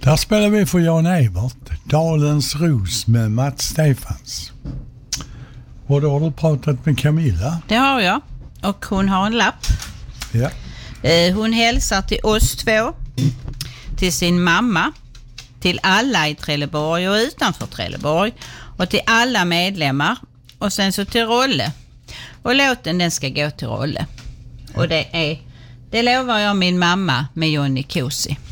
Där spelar vi för Jan Evert, Dalens Ros med Mats Stefans. Och då har du pratat med Camilla. Det har jag. Och hon har en lapp. Ja. Hon hälsar till oss två, till sin mamma, till alla i Trelleborg och utanför Trelleborg och till alla medlemmar och sen så till Rolle. Och låten den ska gå till Rolle. Och det lovar jag min mamma med Johnny Kosi.